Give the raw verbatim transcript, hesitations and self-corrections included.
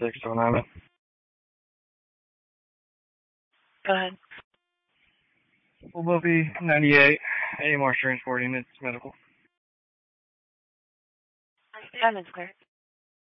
six oh nine. Go ahead. Full Buffy, ninety-eight. A M R Transporting, it's medical. Evan's clear.